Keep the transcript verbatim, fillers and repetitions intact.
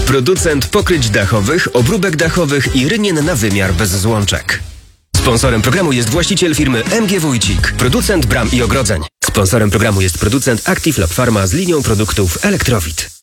Producent pokryć dachowych, obróbek dachowych i rynien na wymiar bez złączek. Sponsorem programu jest właściciel firmy M G Wójcik, producent bram i ogrodzeń. Sponsorem programu jest producent Active Lab Pharma z linią produktów Elektrowid.